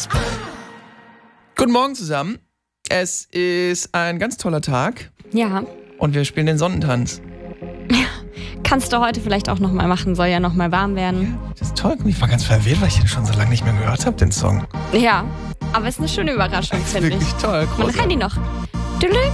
Guten Morgen zusammen. Es ist ein ganz toller Tag Ja, und wir spielen den Sonnentanz. kannst du heute vielleicht auch nochmal machen, soll ja nochmal warm werden. Das ist toll. Ich war ganz verwirrt, weil ich den schon so lange nicht mehr gehört habe, den Song. Ja, aber es ist eine schöne Überraschung, Das ist finde ich. wirklich toll. Man kann die noch. Tüdelü.